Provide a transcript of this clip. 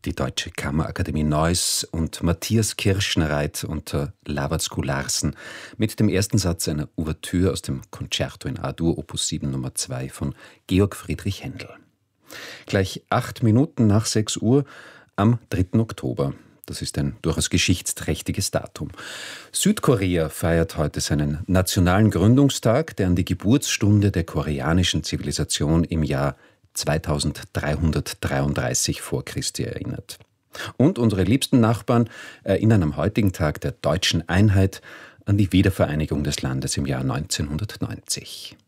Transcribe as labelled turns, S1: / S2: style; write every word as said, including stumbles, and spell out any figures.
S1: Die Deutsche Kammerakademie Neuss und Matthias Kirschnereit unter Lawatsko Larsen mit dem ersten Satz einer Ouvertüre aus dem Concerto in A-Dur Opus sieben Nummer zwei von Georg Friedrich Händel. Gleich acht Minuten nach sechs Uhr am dritten Oktober. Das ist ein durchaus geschichtsträchtiges Datum. Südkorea feiert heute seinen nationalen Gründungstag, der an die Geburtsstunde der koreanischen Zivilisation im Jahr zweitausenddreihundertdreiunddreißig vor Christi erinnert. Und unsere liebsten Nachbarn erinnern am heutigen Tag der deutschen Einheit an die Wiedervereinigung des Landes im Jahr neunzehnhundertneunzig.